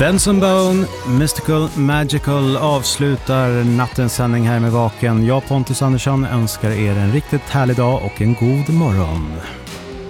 Benson Bone, Mystical Magical avslutar nattens sändning här med Vaken. Jag, Pontus Andersson, önskar er en riktigt härlig dag och en god morgon.